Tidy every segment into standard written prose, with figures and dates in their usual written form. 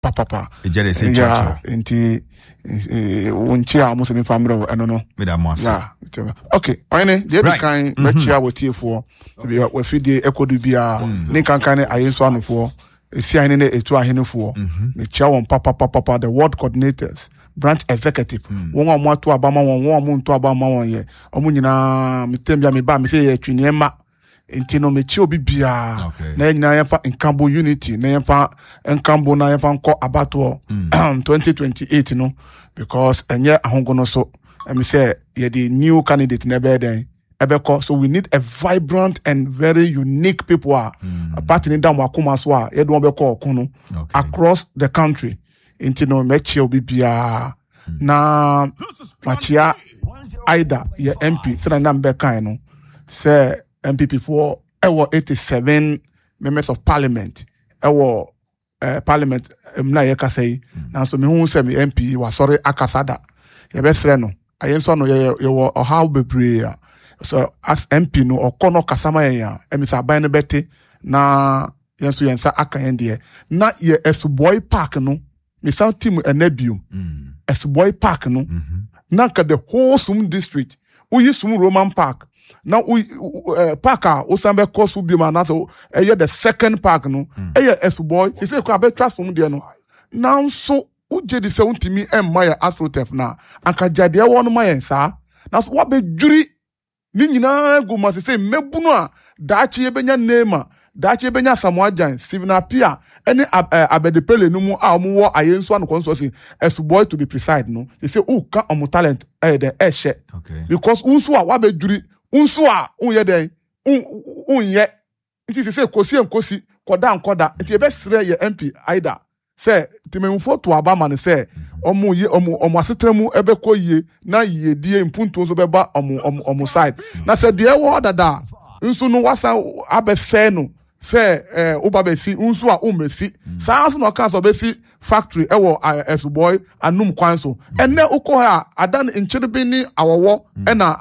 papa. Yeah, inti unchi almost in family and no. Yeah. Okay, ine the other kind lecture with you for we feed the echo do bia ni kan ayenso anofo esi ane na etu ahene for me chia won papa the ward coordinators branch executive won omo ato abama won omo nto abama won ye omo nyina me tembia me ba me say ye twini ma enti no me chi obi bia na nyina ye fa Nkambo unity na ye fa Nkambo na ye fa nko abato 2028 no because enye ahongo so me say ye the new candidate na be den ebeko, so we need a vibrant and very unique people a party in Damakuma so a ye do obeko okuno across the country into no mechi obi bia na machia Ida ye MP so na mbe kan no say MPP for 87 members of parliament parliament mna ye kasai na so me hu say me MP wa sorry akasada ye be sre no ayenso no ye how bebre. So as MP no okono kasama ya emisa aban no beti na yenso yensa aka yende na ye Esuboy Park no me sound team enabium Esuboy Park no na ka the whole Sum district uyi Sum Roman Park na park a osambe kosu bi ma na so the second park no Esuboy se say ko abetwa Sum de no now so uje di se untimi emma ya astrotef na anka jade e won ma yensa na so wa be juri ni nyina go ma se mebuno a daachi ebenya nema daachi ebenya Samoajan Sivnapia ene abedepele no mu a omo wo ayenso an konso se Esuboy to be precise no they say o ka omo talent the eshe because unso a wa be juri unso a unye den unye nti se kosi koda nti ebe sere ye MP Ida say timemfo to abama ne say omo asetremu ebe koyie na yedie mpuntu so beba omo side na say de wo dada nso no wasa abese no say oba besi nso a umesi saa so no kan so besi factory ewo Esuboy anum kwan so ene ukọ ha adan nchirebe ni awowo na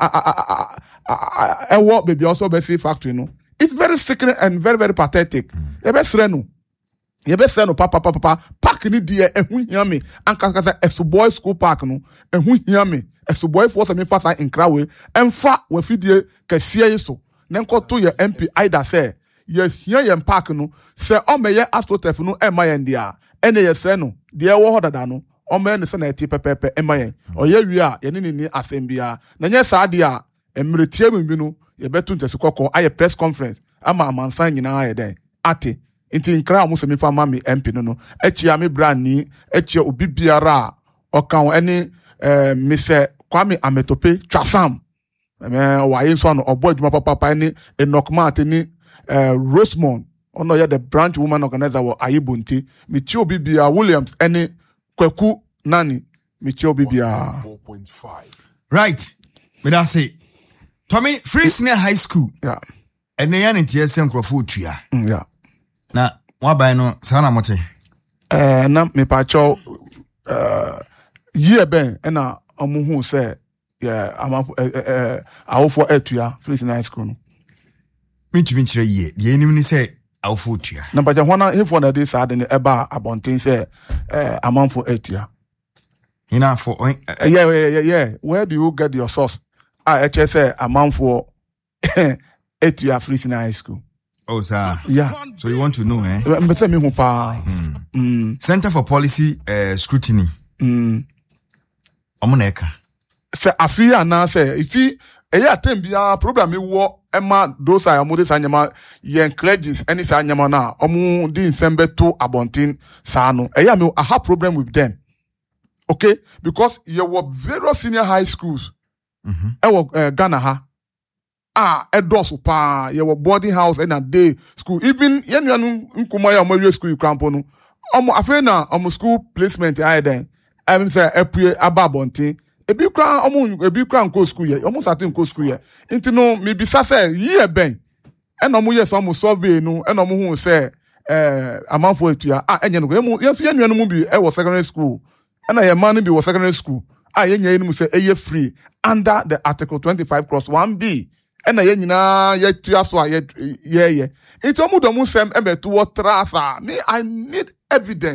ewo baby also besi factory no. It's very sickening and very very pathetic. Ebe sere no yebe say no papa park ni die ehu hia me anka say Esuboy school park no ehu hia me Esuboy force me fasa nkrawe emfa wa fidie kase so na nkoto ye MP Ida say yes hia ye park no say o meye astrotef no ema ye ndia ene ye say no de wo hodada no o me ne say na eti pepepe ema ye oye wi a ye ni asembia na nye saa de a emretie bi no ye betu ntesikoko aye press conference ama amansan nyina aye den ate inti nkra mo se me fa ma me MP no echia me brani echia obi biara okan eni Mr. Kwame Ametope Twasam wa yenso no obo adwuma papa ni Enokma ni Rosemond ono ye the branch woman organizer wo Ayibonte me chi obi bia Williams eni Kwaku Nani me chi obi bia right me da say Tommy Free Senior High School ene ya ntie se nkrofo tua na wabai no sana mote na me pacho year ben na omuhu say amafo awofo atua Free Senior High School no mitimi kire ye de enim ni say awofo atua na pacho hona hefo na dey sad ne eba abonten say amafo atua ina for yeah where do you get your source say amafo atua Free Senior High School. Oh, sir. Yeah. So you want to know, eh? Center for Policy Scrutiny. Omoneka. Say afia na say you see atembia program wo ema those are amode sanyama ye encourages any sanyama na omu di nsembe to abontin sa no I have problem with them. Okay? Because you were various senior high schools. Ghana ha. Edoso pa ye were boarding house and a day school even yenu nkumaya omo school crampo no omo afa na omo school placement aye den say epue ababonte ebi kra nko school ye omo start nko school ye nti no me bisa say ye ben and omo yes omo survey no and omo hu say amanfo etua enye no yesu yenu no mu bi e was secondary school and ye man bi was secondary school yenye enu say eye free under the article 25 clause 1B. And I nyina ye tua so ye iti omudomu sem emetu wo trasa me I need evidence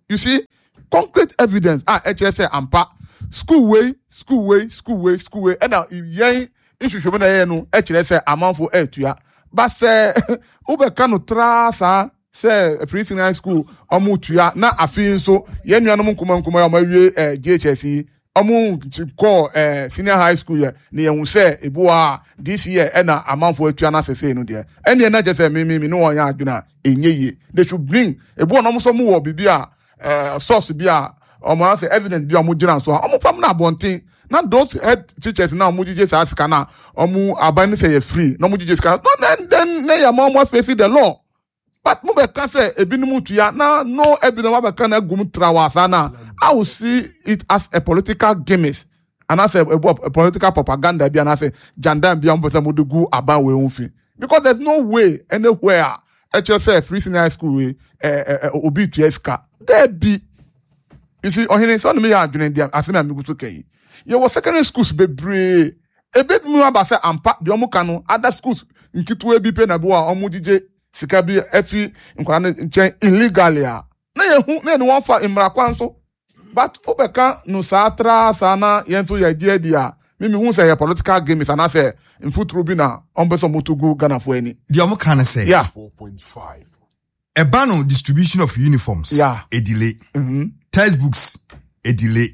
You see, concrete evidence. HSA ampa school way. And now if issue should be no HSA amount for etua. But say ube kanu trasa say free senior school omutua na afin so ye nuanom kuma ya mawie GHSE omu call senior high school ye na ye hu say eboa this year na amount for etua na sese no de ene na just say me no wan ya aduna enye they should bring eboa no so mu wo bibia source bia omo say evidence bia omo gina so omo fam na bonten na those head teachers now omo jije sa aska na omo aban say ye free no omo jije ska then na ya mo face the law. But move can say ebinum tuya na no evidence wa can gum trawasa na. I will see it as a political gimmick and as a political propaganda bi and as jandan bi ambo say modugu aban we unfi because there's no way anywhere HSF free senior school we obi to eska there be. You see ohene so no me ya adwene dia asem am gutu kai you was secondary schools bebre e bit mu aba say ampa de omo kanu other schools nkitu e bi pe na bo a omo jije sika bi efi nkwana nchen illegally a na ye hu na ni won fa imra kwanso but obeka no satra sana yenso ya dia mimi hu say political game is na say mfuturu bi na ombeso motugu Ghana for any the omo kan say 4.5 ebano distribution of uniforms a delay textbooks a delay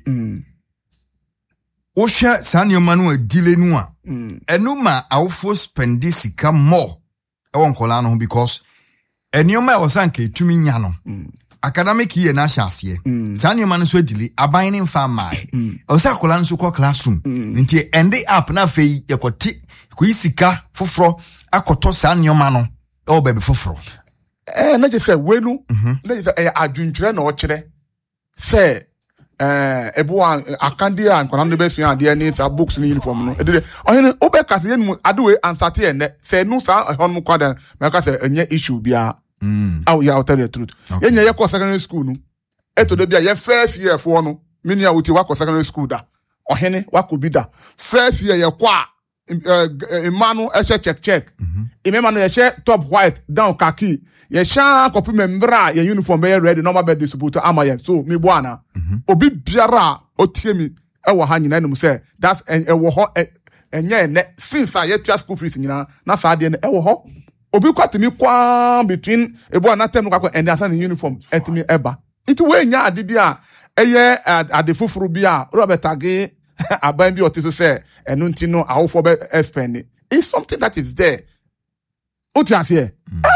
Osha sanyoma no a delay no a enuma awfo spend sika more ewon kola no because enioma e osanke tumi nya no academic year na hyase sanyoma no so delay aban ne mfa mai osa kola no so ko classroom nti end up na fei yakoti ko isika foforo akoto sanyoma no o bebe foforo na je say wenu na je say adwuntwere na o kire say ebo akande an kwana no be sua de ni sa books ni uniform no edede ohene obeka se yenu adewe ansate ene se nu sa hon mu kwada meka se enye issue bia I'll tell you the truth. Yenye ye ko secondary school no eto de bia ye first year for no mini a wuti wa ko secondary school da ohene wa ko bi da first year ye kwa imanu check imema no ye top white down khaki ye sha kopi membra ye uniform be ready normal bed distributor amaye so mi boana obi biara otie mi e wo ha nyina num say that's e wo ho enye ne since I yet school fees nyina na sa de e wo ho obi kwatimi kwa between eboana tem kwa and asan uniform etimi eba it we nya ade bia eye ade fufuru bia Robert Age aban bi otiso say enu nti no awofo be spend it's something that is there. Aside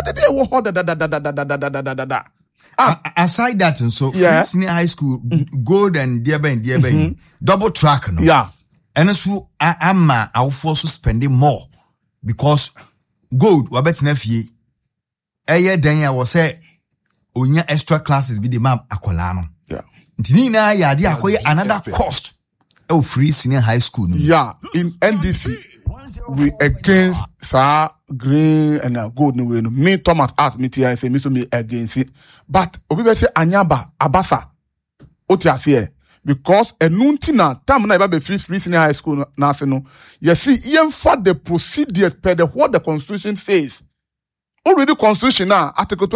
that, and so senior high school, gold and dear double track, no? Yeah. And so I'm forced to spending more because gold, wabet nephew, a year then I was say, onya extra classes be the map akolano. Yeah. Ntina ya dia akoye another cost of free senior high school. Yeah. In NDC, we against green and gold no way no. Me Thomas asked me to say me so me against it. But obi say anyaba abasa. Oti ase because enuntina time na be free senior high school na se no. You see even for the procedures per the what the constitution says. Already constitution now article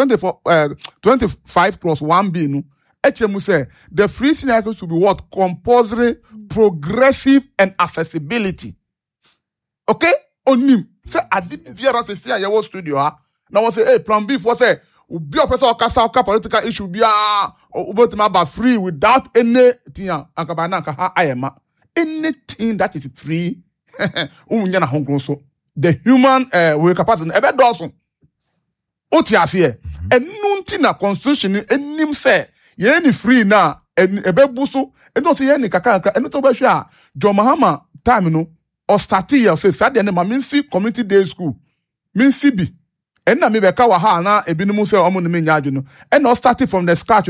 25 plus 1B no. HMU say the free senior high school should be what compulsory, progressive and accessibility. Okay? Onim. Say I did viera say say your studio now say hey plan B for say be a person okasa political issue be about free without anything akabana ka ayema anything that is free umunya na hongro so the human will capacity ebe dosun oti ase enu nti na constitution enim say ye ni free na ebe buso eno say ye ni kakaka eno to be hwa John Mahama time no or start here say sadia ne ma minsi community day school minsi bi enna me be ka wa ha na ebinumu say omo ne menya adwo no and not starting from the scratch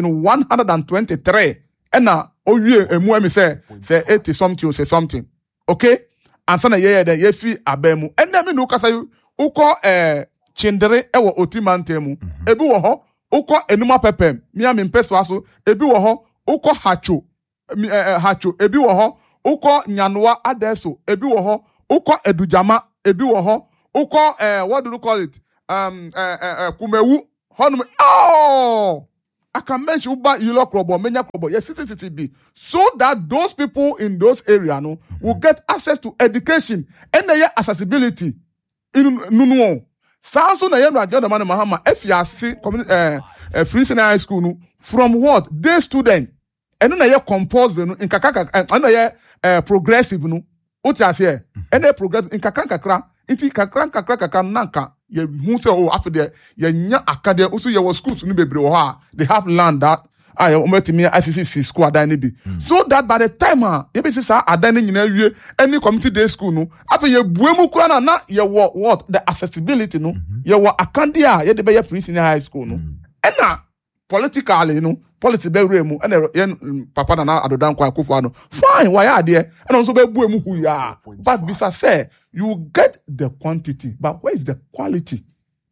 123 enna owie emu emi say 80 something say something okay and sana ye de ye fi abemu enna me no kasa ukọ chindere e wo otimantemu ebi wo ho ukọ enuma pepem mi am impeso aso ebi wo ho ukọ hacho ebi wo ho uko nyanwa adeso ebi wo ho uko edujama ebi wo ho uko what do you call it kumewu honum I can mention Uba Yulo Krobo, Menya Krobo, yes, CCTV, so that those people in those areas no, will get access to education and their accessibility in Nuno. Sounds on the end of the man Mahama, FRC, Free Senior High School, no, from what? Day student, and then they compose in Kakaka, and they progressive, no, Utas here, and they progress in Kakakra, into Kakra Nanka. Ye who say after there ye nya akade also ye was schools no bebre ho they have land that I ometimi ICC school adan bi so that by the time ye be say adan nyina wie any community day school no after ye buemu kura na ye what the accessibility no ye wo akande a ye de be ye Free Senior High School no na politically no politics be remu and papa na adodan kwa Akufo no fine why are there and also be buemu hu ya but bisa say you get the quantity, but where is the quality?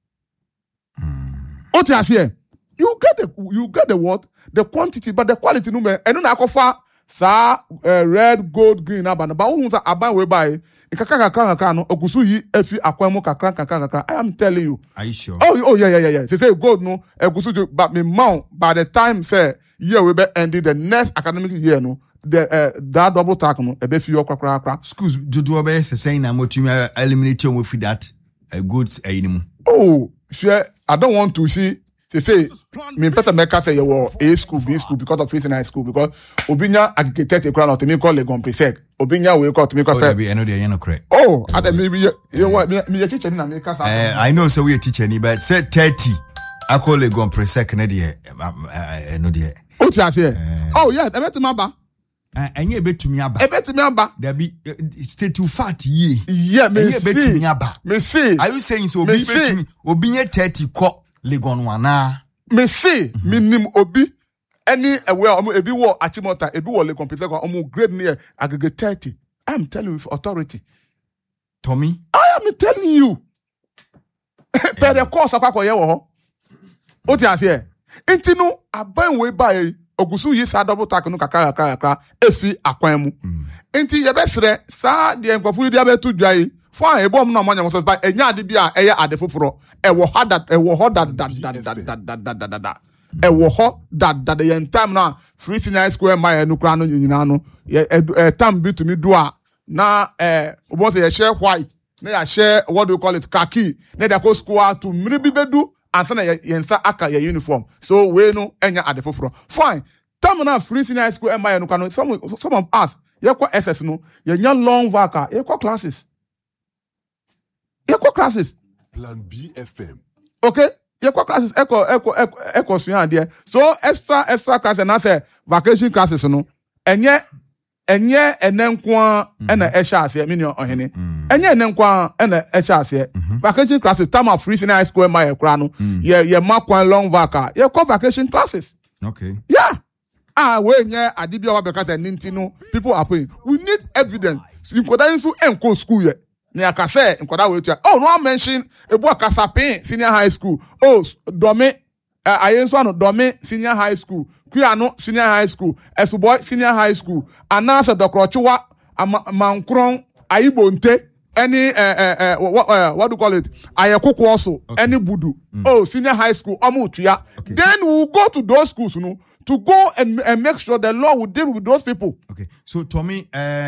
What you say? You get the what? The quantity, but the quality number. And no akofa sa red, gold, green abana. But who say aban we buy? Ikaka no okusu yi efi akwemu kakra. I am telling you. Are you sure? Oh yeah. They say gold no okusu but me mount by the time say year we be ended the next academic year no. That double tack no ebe fi okra schools do obey saying na motumi eliminate you with that goods anymore. Oh sure, I don't want to see to say me person make say you A school B school because of Free Senior High School because obinya aggregated e crown to me call Legon Presec obinya we call to me call I know they no correct. Oh and maybe you what me teacher na me kasa I know so we a teacher ni but say 30 I call Legon Presec na dey no dey. Oh ti ase oh yes e beti maba enye ebetumi aba there be stay too fat ye yeah me ebetumi aba me see are you saying so obi betumi obi nye 30 ko Legon wana me see minim obi any where ebi wo Achimota ebi wo Legon Presec omo grade near aggregate 30 I am telling you with authority Tommy I am telling you per the course akwa ye wo ho o ti ase enti no aban we buy ogusu yi sa double tack no kakra efi akwan mu enti ye be sere sa de enkofu yi de abetu dwai fa ebom na monya so ba enya ade bia eye ade foforo e wo ho that the time na Free Senior High School my no kra no nyina no time bi to me do a na obo say ye share white na ya share what do you call it khaki na dey go school to miri bi bedu ansa na yensa aka your uniform so we no enya ade foforo fine time na Free Senior High School my no kra no some of us ye kwa SS no ye nya long vaca ye kwa classes Plan B FM okay ye kwa classes echo suan there so extra classes na say vacation classes no enye enenkwa ena esha ase me no ohene enye enenkwa ena esha ase vacation classes time of Free Senior High School my kra no ye makwa long vaca ye kwa vacation classes okay yeah we nye adibia wa because ninti no people are paying we need evidence nkoda nso enko school ye na yakase nkoda we tua oh no mention ebu akasape Senior High School oh dome ayenso no dome Senior High School Kuano Senior High School Esuboy Senior High School anasa dokrochuwa mankron ayibonte any what do you call it ayekoko also any budu oh Senior High School omutua then we will go to those schools to go and make sure the law will deal with those people. Okay, so Tommy,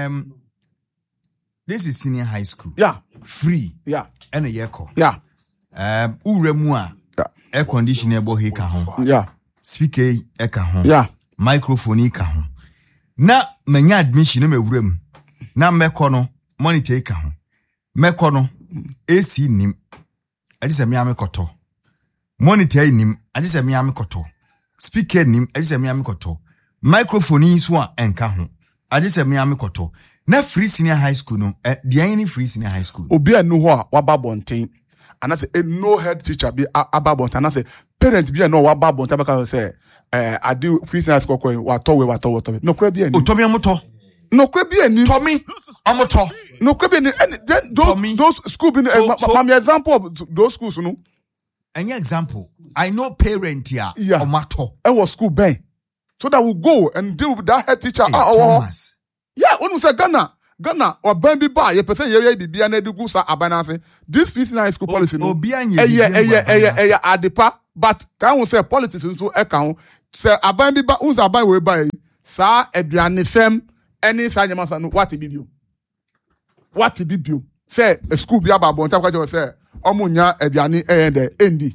this is Senior High School. Yeah. Free. Yeah. And a yeko. Yeah. Uremua. Yeah. Air conditioner bo he ka ho. Yeah. Speaker e ka ho. Yeah. Microphone ka ho. Na manya admission me wurem. Na meko no monitor ka ho. Meko no AC nim. Adi se me amekoto. Monitor nim. Adi se me amekoto. Speaker nim. Adi se me amekoto. Microphone yi so a enka ho. Adi se me amekoto. Na Free Senior High School no the any Free Senior High School obi anu ho a waba bonten and I say no head teacher be aba bonten and I say parent be no waba bonten because say I do Free Senior High School ko wa to no kra be ani o Tommy amoto no kra be ani Tommy amoto no kra be ani and then those school be my example of those schools no any example I know parent here omato e was school ben so that we go and deal with that head teacher Thomas. Yeah, when we say Ghana or Bambi Bar, you person ye be an edugusa abanase. This Free Senior High School policy no. Adepa, but can we say politics into account Say aban bi ba unza aban we ba sa aduane sem any sa nyama sa no what bibio say a school bi ababon ta kwa say omunya aduane de endi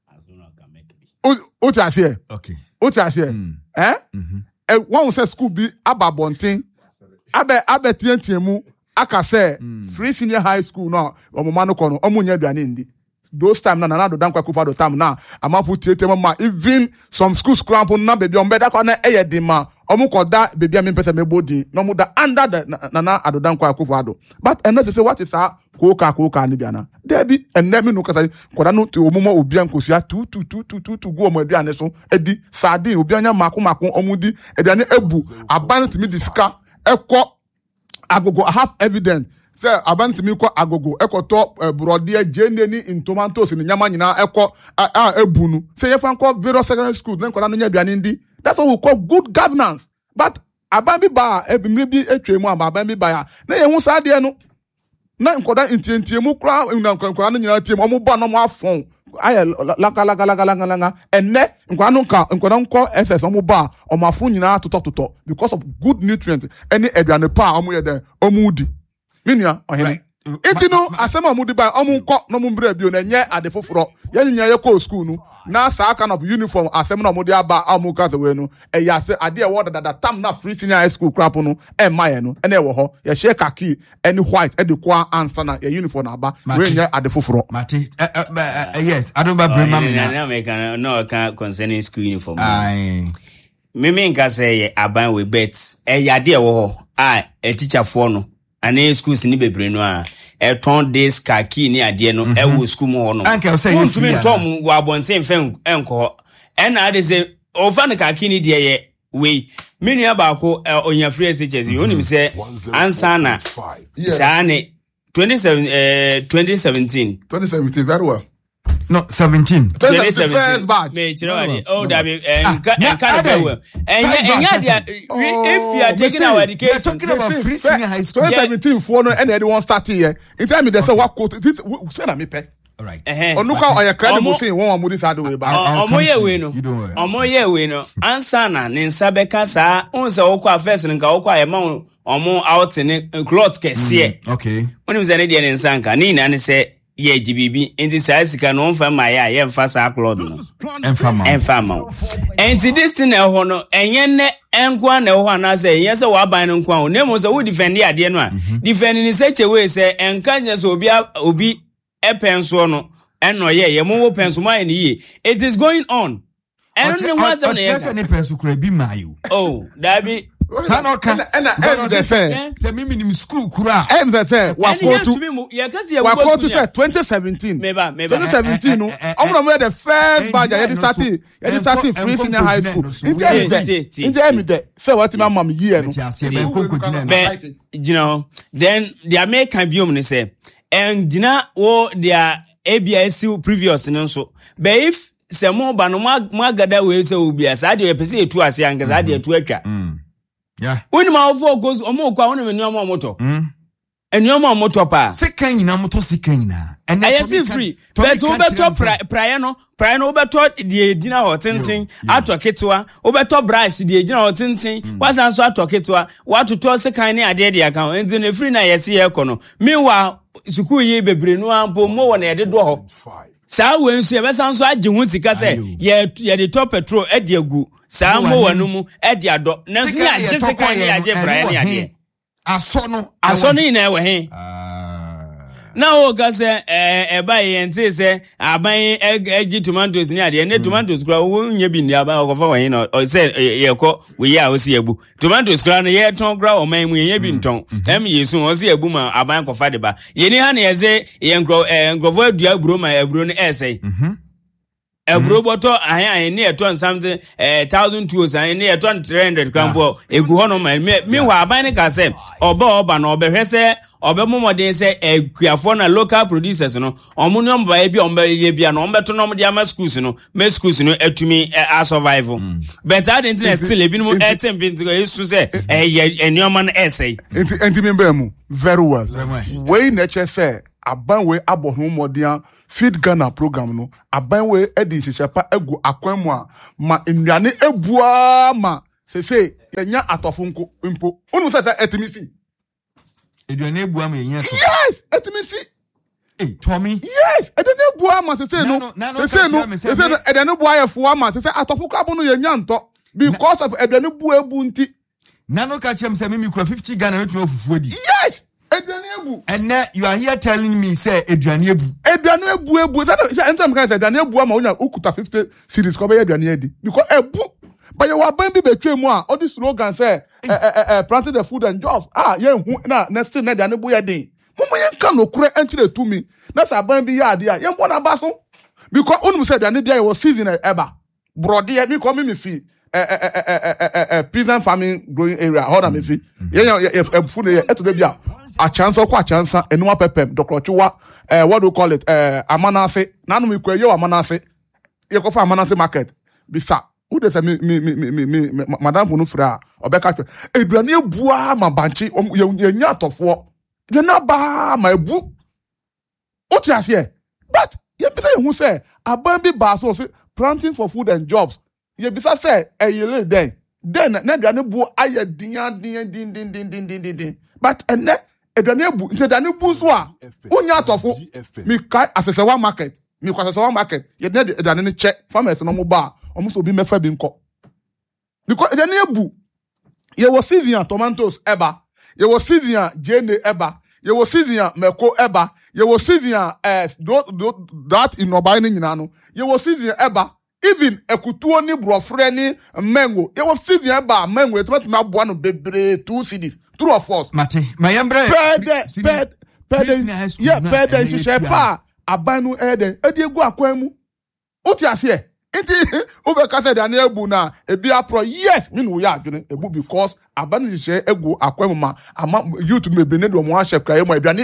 o ta say okay o ta say one say school bi ababonten abe tientiemu aka say free senior high school no omoma no kono omunya aduane endi those time na do dankwa kufa do time na amafu tiete mama even some schools cramp na baby on better na eyedi ma omukoda baby am pese mebodi no mu da under the na adodankwa kufa do but and say what is a koka ni biana debi enne me no kasa koda no te omuma obi ankosia tu go omo aduane so edi sardine obi anya mako omudi aduane ebu aban timi disika ekọ agogo I have evidence say abantu mi kwa agogo ekoto brode jene ni in tomatoes ni nyama nyina eko ebunu say ye fan kwa various secondary schools then kola no nya aduane ndi that's what we call good governance but abambi ba ebimri bi etwemu abambi ba ya na ye hu sa de no na nkoda intientiemu kra nkoda no nyina tiem omo ba no mo afon aye laka enne nkoda nko ss omo ba omo afon nyina toto because of good nutrients any aduane pa omo ye den omo udi minia ohene etino asema mu diba omunko no mu mbra bio na nye ade foforo yanya ye ko school nu na sa kind of uniform asema no mu dia ba amuka ze we nu ya se ade e word that tam na free senior high school crap nu e maye nu ene wo ho ye share kaki any white e de kwa answer na ye uniform na ba we nye ade foforo mate yes I don't remember me no can concerning school uniform me nka say ye aban we bet ya ade e wo ho a teacher for no ane schools ni bebre no a eton this kaki ni ade no e wo school mo ho no anka say you tumi tom wo abonten fem enko na ade say o fa ne kaki ni de ye we mini abako onya free SHS onim say ansa na sa ne 2017 very well no 17 first batch me chiro oh that be kind of well if you are taking our education talking about free senior high school 2017 for no and anyone start here in time they say what quote this say na me pe alright onuka on your credible thing one amudi side way back omoye we no ansa na ne nsa beka saa onse wokọ first nka wokọ ayema omo out ne cloth kese okay onim ze ne de ne nsa nka ni na ne se ye GBB enti saa sika no mfa ma ya ye mfa saa cloth no emfa ma enti this thing e ho no enye ne enkwa na ho na say ye se wa ban no nkwa ho nemo se wo defend ade no a defend ni such a way say enka nya so obi epenso no eno ye mo penso ma ni ye it is going on and no was on ye say ne penso kura bi mayo oh that be sanoka and say minimum school kura and say wa go to 2017 meba 2017 no omo no the first batch you started free senior high school in the say what my mom year no you know then the American biom ne say and dina wo their ABIC previous no so but if se mo ba no magada we say obi asa de pese etu ase angaza de etu atwa yeah when my focus omo kwa wonu enuoma moto enuoma moto pa sekan nyina moto sekan nyina and I see free but we beto prayer no we beto de gina hotenten ato ketewa we beto brice de gina hotenten wasan so ato ketewa watoto sekan ne ade de aka enti ne free na yesi ye kono meanwhile sukuu yi bebre no ampo mo wona yede do ho saa wensu e besan so age hu sika se ye de top petrol e de agu saa mo wanu mu e de ado nanso ya age sika ne age brae ne ade aso no ina e we he na o ga se e ba ye nti se aban agi tomatoes ni ade ne tomatoes kura wo nya bi ni aban okofa we na o se ye ko we ya o se abu tomatoes kura no ye ton kura o man mu ye bi nton em yesu o se abu ma aban kofa de ba ye ni ha na ye se ye ngrofo adua aburo ma aburo ni ese aburo boto ahan ni eton something 1200 ahan ni eton 300 krampo egu hono ma mi wa aban ni ka se oba na obehwese obemomodin se akuafo na local producers no omunyo mba e bi omba ye bia no ombeto no mde ama schools no me schools no atumi a survival but that internet still e bi no etem bi ntigo yesu se enioma no essay enti member mu very well we nature say aban we abohun modian Feed Ghana program no aban we edi hyehyapa egu akwan mu a ma nnuane ebua ma sese yenya atofonko mpo unu sese etimisi Eduane ebua ma yenya yes etimisi Tommy yes eduane ebua ma sese no eduane ebua yefo ma sese atofonko abono yenya nto because of eduane ebua ebu nti nano ka chem say me kura 50 Ghana wetu ofufuo di yes eduane ebu and now you are here telling me say eduane ebu say anytime can say eduane ebu ma onya ukuta 50 series ko be eduane edi because ebu but you aban bi betwe mu a all this slogan say planting the food and jobs ye hu na next na eduane ebu ye din mumu ye kan okure enchire to me na say aban bi ya ade a ye mbo na baso because onu say eduane bia ye was season eba brode ye me come me fi peasant farming growing area how na me fi ye food ye eto de bia a chance enuma pepem dokrochwa what do you call it amanase nanu mi kweyo amanase ye ko fa amanase market bisa who dey say me madam funu fra obeka twa eduane ebua ma banchi ye nya atofo ye na ba ma ebu oti ase but ye bisa ye hu say aban bi ba so planting for food and jobs ye bisa say eyele den na eduane bu aye din but ene eduane ebu nti eduane bu so a onya atofo mi kai asesewa market mi kwa asesewa market ye na eduane ne che farmers no mo ba omo so bi mefa bi nko because eduane ebu ye wo season tomatoes eba ye wo season jene eba ye wo season meko eba ye wo season that in oba ni nyina no ye wo season eba even ekutuo ni brofre ni mango ye wo season eba mango tomato ma boa no bebre 2 cedis true or false mate mayembre pede shepa abanu eden egu akwan mu oti ase enti ubeka said an ebu na ebi apro yes me no ya adwene ebu because abanu she egu akwan mu ma ama youth me be ne do mo ahye krae mu aduane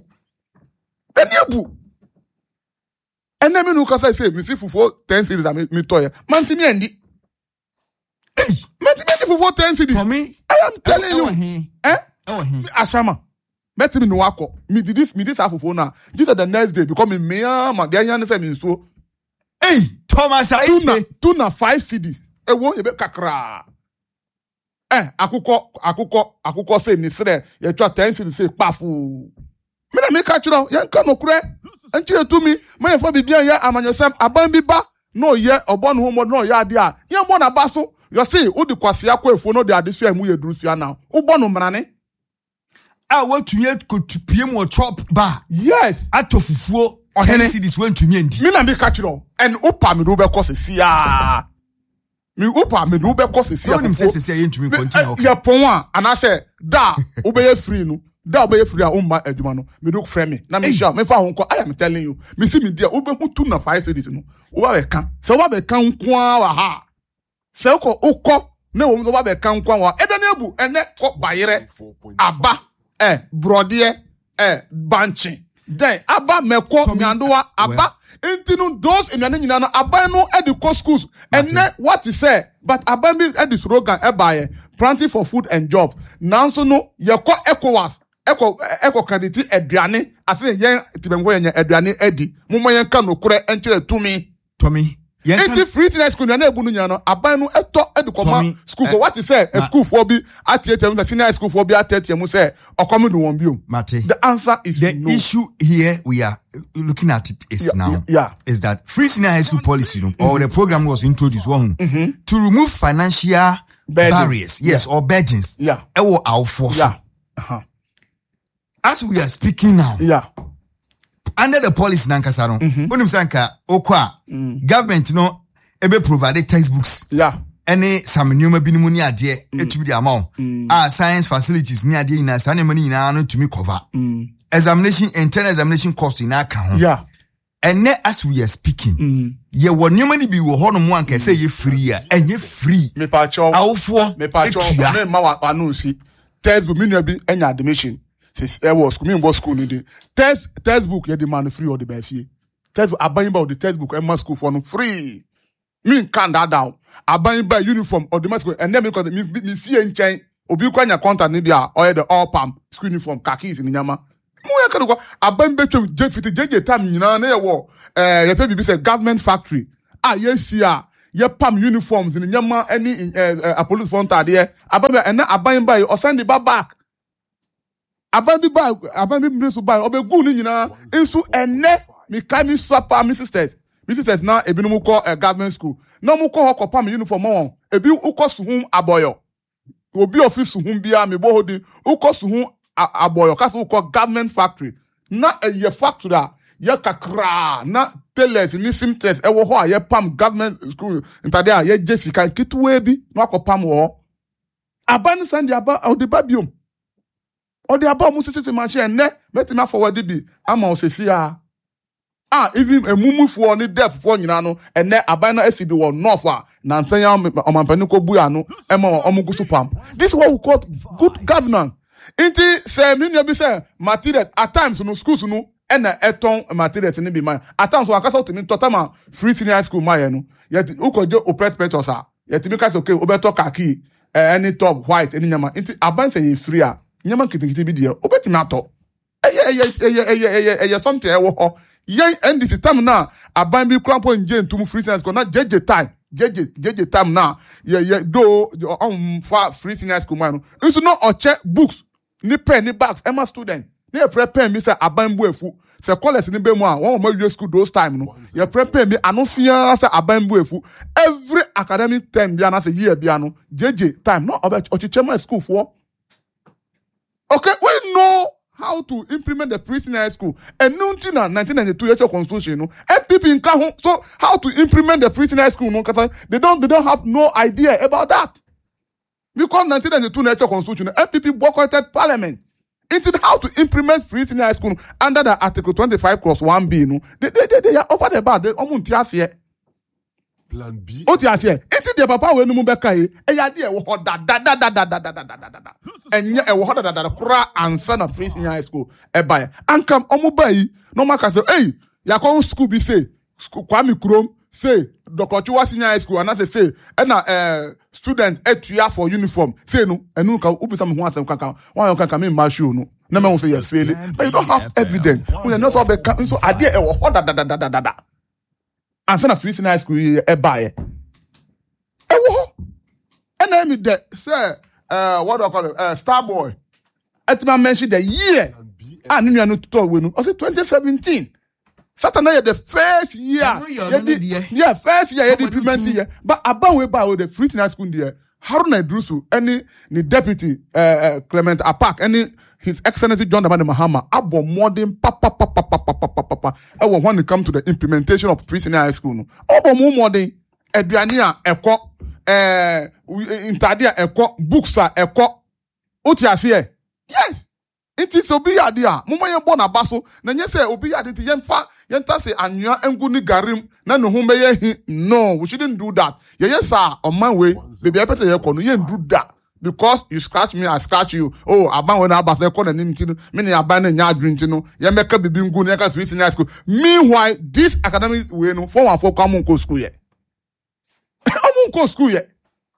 ebu ene me no ka say me si fufuo 10 series me toye mantimi andi mantimi andi fufuo 10 series for me I am telling you asama meti me no akọ me did this fufuo na just the next day because me ma dey yan say me so Thomas tuna 5 CDs ewo ye be kakra akụkọ say ni sere ye twa 10 CDs say pafu me na me ka chiro ye nka no kure enchire to me me for bibia ye amanyosam aban bi ba no ye obonu ho mo no ye ade a ye mo na baso you see udi kwase akọ efu no de ade so emu ye durusua na ubonu mrane what you yet could to PM or chop bar yes atofufuo 10 CDs went to me and me na me ka chiro and upa me do be ko sia me upa me do be ko sia so him say ye ntumi continue okay ya pon a ana say da obeye free no da obeye free a umma adwuma no me do frame me na me sha me fa ho nko I am telling you me see me dia obehu 2 na 5 CDs no wo ba be kan se wo ba be kan nko a ha se ko ukọ na wo ba be kan nko a edane ebu ene ko bayere aba brode banchi then aba meko nyandoa aba intinu those enane nyina no aba no e the schools and what he say but aba bi e the slogan e baye planting for food and jobs now so no ye ko ECOWAS eko credit aduane ase yen tibengo yen aduane edi mo yen ka no kure enchire tumi Tommy Enti free thing school na ebu no nya no aban no eto edukoma school for what he say a school for bi atietem the senior school for bi atietem say okomo do won bi o Mate the answer is the no. Issue here we are looking at it is is that free senior high school policy or the program was introduced to remove financial barriers or burdens ewo our force as we are speaking now under the policy nankasa no onim sanka okwa government no ebe provide textbooks any some nneoma binimu ni ade etumi di amount science facilities ni ade ina sa nneema ni ina no tumi cover examination internal examination cost ina ka ho and as we are speaking ye wo nneema ni bi wo ho no mo anka say ye free a enye free me pa cho awfo me ma wa anunsi textbook mi no bi enya admission school ni de textbook ye the man free or the be fie textbook aban ba the textbook e ma school for no free me can that down aban ba uniform or the school and then because me fie nchen obi kwanya contact ni bia or the all palm school uniform khakis ni nyama Mo ka do aban betwem JJ time nyina na ye wo ye fe bibi say government factory yes here ye pam uniforms in nyama any a police front ade aban and aban buy or send the back aban bi buy aban bi bring so buy obegu ni nyina nso enne me kai me swapa me sisters na ebinom call a government school no mo call ho pam uniform won ebi ukosu hum aboyo obi office hum bia me bo hodi ukosu hum aboyo kaso call government factory na ye factory ye kakra na tailors ni simters e wo ho ye pam government school intade a ye jessica kitwe bi na akopam wo aban send aba o de babium o de aba mu sisi machine ne betima forward bi ama o sesi even emumufuo ni deafo nyina no ene aban na asibi wo north na nsanya omampani ko buya no ema omugusu pam. This is what we call good governance. Inti say me no be say material at times no schools no ena eton materials ni bi man at times wakasa to me totama free senior high school man no yet ukoje oppress petros yet me ka say okay obeto kaki any top white any nyama inti aban say free nyama kitikiti bi de obeti na to something e wo ho yen end this time na aban bi krampo nje ntum free senior school na JJ time na ye do on free senior school man no no oche books ni pen ni bags Emma student ni e prepare me say aban bu efu say college ni be mu won ma use school those time no ye prepare me anofia say aban bu efu every academic term bia na say year bia no JJ time no ochichema school for okay we know how to implement the free senior high school and nunti na 1992 year constitution no MPP in kaho so how to implement the free senior high school no cause they don't have no idea about that. Because 1992 nature constitution, MPP boycotted parliament. Into how to implement free senior high school under the Article 25 clause 1B. No, they are over the bar. They almost here. Plan B. What you here? Into the papa when you move back idea what and yeah, what that kura and son of free senior high school. Buy and come omubai. No man can say, hey, ya come school be say school Kwame Krom say Dr. Chua senior high school and I say and student etuya for uniform say no enu ka ubi some one can me mashu no na me say you fail but you don't have evidence we are not so be so ade e wo da and say na free senior high school e buy e wo and me there say what do I call it star boy etima mention the year and you no to we no I say 2017 Saturday the first year. First year the implement year. But about we buy the free senior school there. Haruna Idrusu, any the deputy Clement Apak, any His Excellency John Dramani Mahama, abo more than papa. When it comes to the implementation of free senior high school, no. Abo more than Edwania eko intadia eko books eko. Otiasie. Yes. It is obi adia. Muma ye born abaso. Na nye say obi adi ti yemfa yenta say anua engu ni garim na no ho meye hi. No, we shouldn't do that. Yes sir, on my way. Baby, I better ye kono ye do that because you scratch me, I scratch you. Oh, aban when abaso kono nim tinu. Me ni aban na nya adwin tinu. Ye meka bibi ngu na ka free senior school. Meanwhile, this academic way no for one for come on school ye. Am on school ye.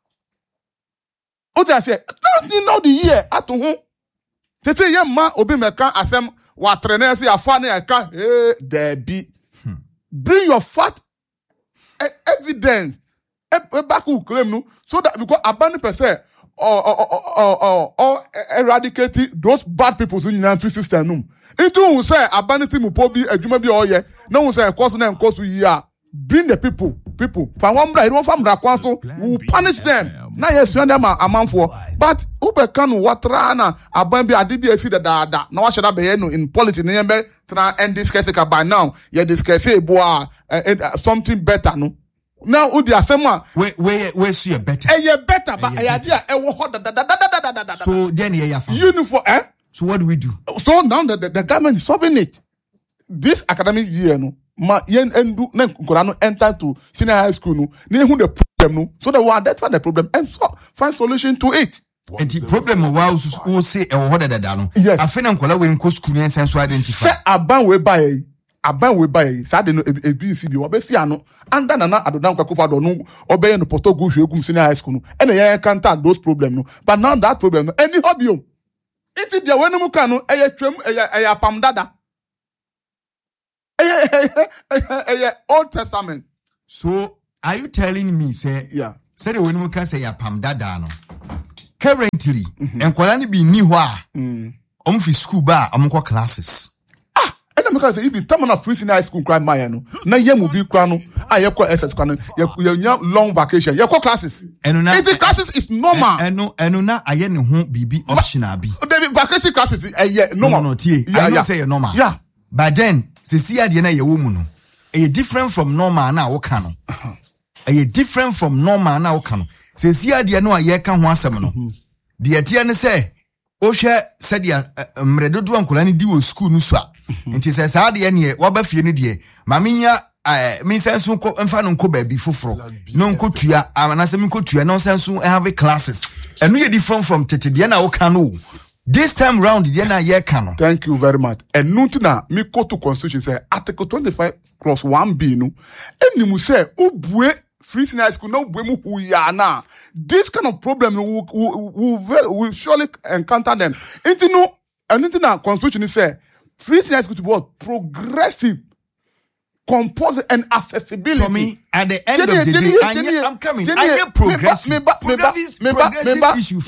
What I say? You know the year at home. Tete ye ma obi meka afem wa trene se afa na eka there be bring your fact evidence back who claim no so that because abandon per se or eradicate those bad people in the system no into who say abandon mu po bi adwuma bi oye na who say course na course year bring the people for one bra don't farm that so we punish them na yes you them amanfo but ube kan watra na aban bi ade bi afi da na wa sheda be no in politics na yembe try end this case by now you discuss boa something better no now udi asema we see better better but idea e wo da so then you uniform so what do we do so now the government is solving it this academic year no ma yen endu na nkora no enter to senior high school no na who the problem no so they will identify the problem and find solution to it and the problem who say e wo da no afena nkola we nko school yen sense identify say aban we buy sa de no ebc bi obesi ano anda na adodan kwakofa do no obeye no potogo hwegum senior high school no and yen counter those problem no but now that problem no any hobby Iti dia wenu mu kanu eye twem eye apam dada. Eye Old Testament. So are you telling me say yeah. Say the wenu mu ka say apam dada no. Currently, enkwala ni bi ni ho a. Fi school ba amko classes. And because if you come on a free high school cry my no. Na ye mu bi kra no. You SS kra no. You long vacation. You classes. It's classes is normal. Eno na aye ne ho bibi optional bi. The vacation classes normal. No, tie. I know say normal. Yeah. But then, se si ade na ye wo mu no. E different from normal na wo ka no. E different from normal na wo ka no. Se si ade no aye ka ho asem no. De tie ne say o hwe said ya mredodo ankola ni di wo school no so a. Nti se sa ade ne wo ba fie ne de maminya me sensu ko mfa no nko ba bi foforo no nko tua anase me nko tua no sensu have classes eno ye different from tete de na wo ka no this time round de na ye ka no. Thank you very much. Enu ntina me go to constitution say article 25 clause 1b no enimu say obue free senior high school no obue mu hu ya na. This kind of problem will surely encounter them. Intino and intina constitution say free senior school to be progressive, composite, and accessibility. For me, at the end of the day, I'm coming. I am progressive. Progressive issue.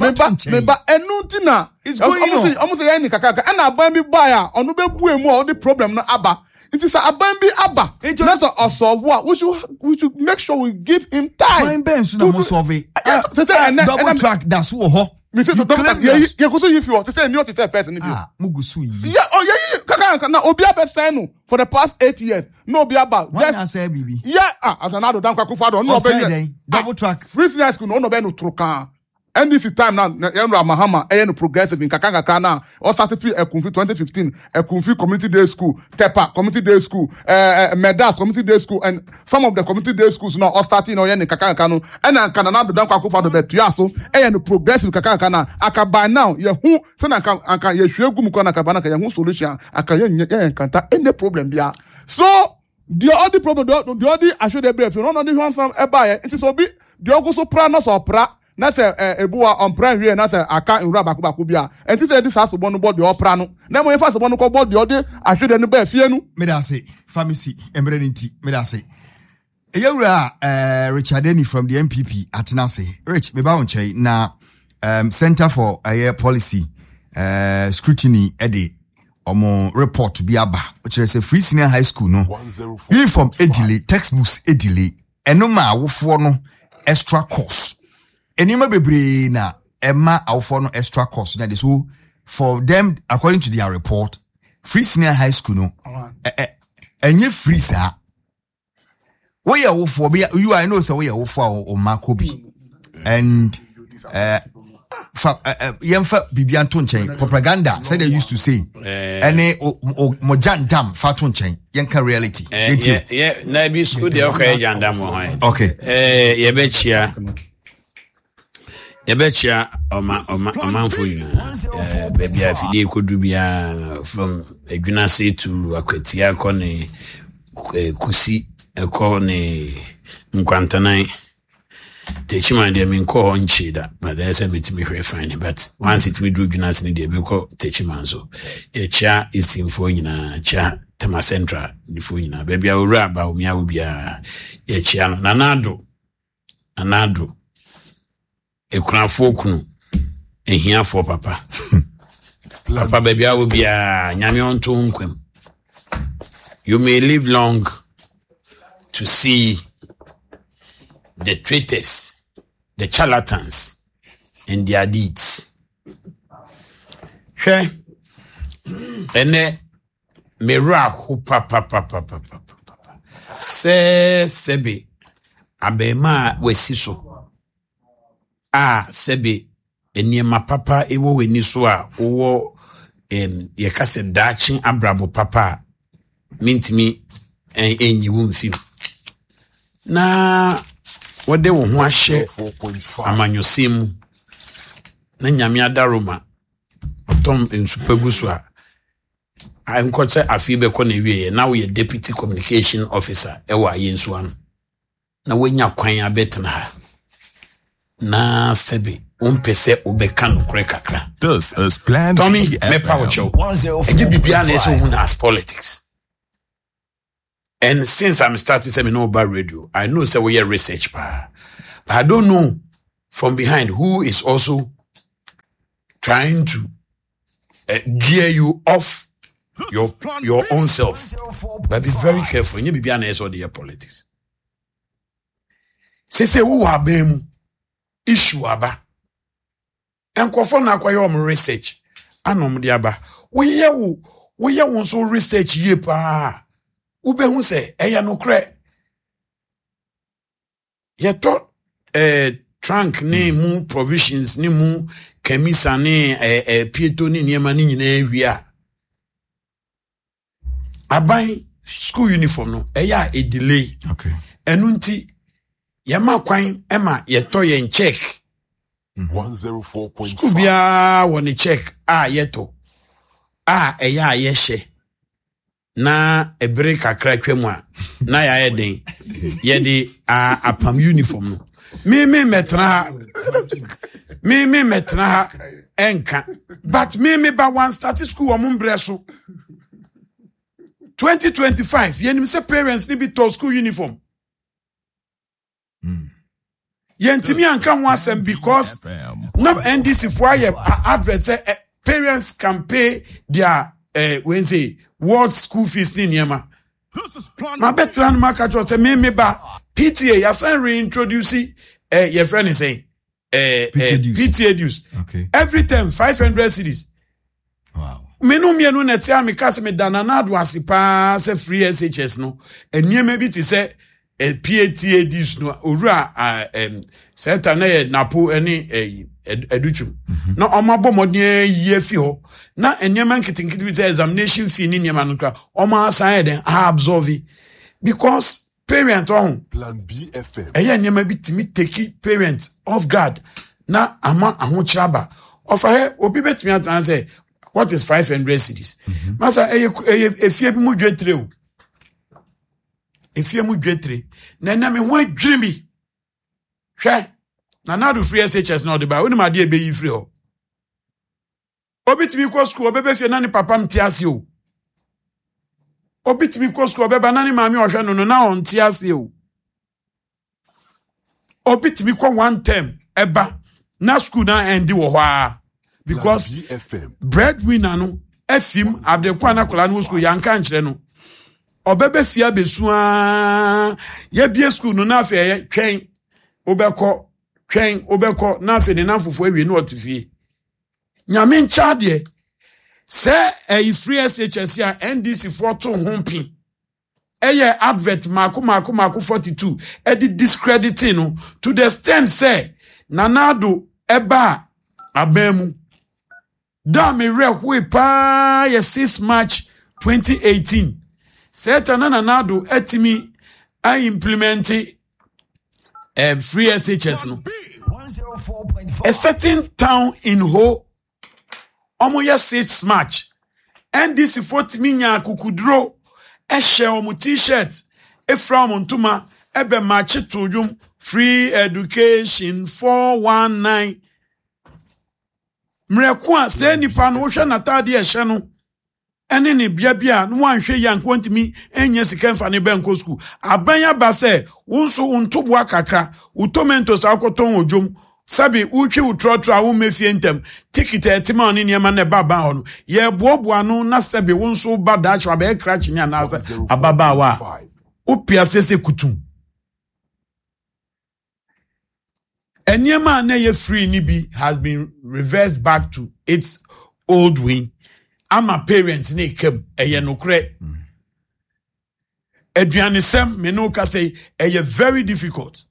It's going on. Almost any kaka. And I buy me buyer. Onu be bue mo all the problem na aba. It is a abambi abba. That's a solve what we should make sure we give him time. To solve it. Double track. That's who. Me say double track. Yeah, go so if you to say me to say first. Mugusu. Yeah. Oh yeah. Kaka na obi abesa no for the past 8 years. No obi aba. Just say bibi. Yeah. Adanado dan kwaku fado. No be double track. Free senior school no be no trokan. And this is time now, Mahama, no progressive in Kakanga na or started Ekunfi 2015, Ekunfi Community Day School, Tepa Community Day School, Medas Community Day School, and some of the community day schools now all starting in Kakanga no, and then Kanana do Danka Kufa the Tuyaso, no progressive Kakanga na, aka by now, ye who, so Anka ye Shugumukana Kabana, ye who solution, aka ye kanta, any problem there. So, the other problem, the other, I should have if you don't know the one from a buyer, it is obi, the Oguso Pranos or Pra. Na se ebuwa on prime here na se aka nra baku bia enti se this aso bonu board opra no na mo yefa so bonu ko board ode ahwede no ba fie no me da say pharmacy embre nti me da say eyawura Richard Denny from the MPP Atenase Rich me ba won chai na Center for Policy Scrutiny ede omo report bi aba which is a free senior high school no uniform edile textbooks edile enoma awofo no extra course Enima bebre na Emma Alfono extra course. That is so for them, according to their report, free senior high school no. And you free sir. We are for you I know so we are for or Makobi. And Yemfa Bibian Tunchain propaganda said they used to say any Mojan Dam Fatunchain Yanka reality. Yeah, Nabi school the okay Jandam. Okay. Yebechia. Yebechia omanfo you baby afide kodu bia from Edwinase to Akwatia kone Kusi ekone Nkwantanan Techiman de min ko onchi da but there say betimi hwe fine but once it me do Edwinase ne de be ko Techiman so echa isimfo nyina cha Tema Central nifo nyina baby awura ba omia wo bia echa no nanado ekunafo kunu ehiafo papa papa baby awo bia nyame onto nkwam you may live long to see the traitors, the charlatans and their deeds. She ene mera ho papa se sebe abema wesiso sebe eniema papa ewo weni so a wo ye kase dachin abrabo papa mintimi enyi wo mfim na wode wo ho ahye amanyosem na nyame adaroma otom ensupagu so a ankoche afibe ko na wiye na wo ye deputy communication officer ewo ayensu an na wonya kwan abetena ha na sebe Umpese ubeka nukre kakra. This is Plan Tommy, B me power show. Eji bibia na eso hun as politics. And since I'm starting say me know about radio, I know say we hear research pa. But I don't know from behind who is also trying to gear you off your own self. But be very careful. You bibia na eso the politics. Say who abem issue aba. Enkofo na kwayo om research anom de aba wo ye wo so research ye pa ube hu se eya no kre ye to trunk ni mu provisions ni mu chemisa ni pieto ni niema ni nyina awia aban school uniform no eya a delay okay enu nti ye ma kwan ema ye to ye check 104.5 Kubia woni check yeto eya yehye na ebre kakra twam a na ya yeden ye de apam uniform no me metra ha enka but me ba one start school o mbre so 2025 yenim se parents ni bi to school uniform Yentimi anka ho asem because no NDC for your advert say parents can pay their when say world school fees ni niema. Ma betran market say me ba PTA yasan reintroduce your friend is saying PTA dues. Okay. Every time 500 cedis. Wow. Menu mienu na tia me kase me danana do asipa say free SHS no. Eniema bi to say PTA this no owura center na ye napo ani educhum na omabo modie ye fi ho na enyema nkitinkiti bi examination fee ni nyema no kra oma assign den absorb because parent on Plan B FM eya nyema bi timi take parent off guard na ama ahochiraba of he obi betimi atan say what is 500 cedis masa efie bi mu dwetre o efie mu dwetre na me ho adwiri hwe na do free SHS na odeba woni ma de ebe yi free ho obitimi ko school obebe fie na ni papa mtiase o obitimi ko school obeba na ni maami ohwe no na on tiase o obitimi ko one term eba na school na endi wo ho because breadwinner no efim abdekwa na kola no school yanka nkire no obebe fia besua ye bie school no na afa twen obeko na afa ni na fofo awie no otifie nyame ncha de se free SHS ya NDC for to hompi eye advert mako 42 edi discrediting no to the extent say nanado eba abemu da me rehwe pa ye 6 March 2018 Seta nanado etimi I implement free SHS no. A certain town in Ho omoye 6 March NDC 40 minya kukudro ehye omu t-shirt efra omu ntuma ebe match tojum free education 419 mreku a se nipa no hwe natade ehye no ene ne bia no wanhwe yanko ntimi enye sika mfa ne benko school abanya ba se wonso untobo akakra utomentos akoton odwom sabi uchi utrotra wo mefie ntem ticket etima ne niema ne baba ho ye boaboa no na sabi wonso bada achwa be kra chinya na ababa wa opia sese kutum eniema na ye free ni bi has been reversed back to its old way. Ama parents ne kem eye nokre aduanesem me no ka say eye very difficult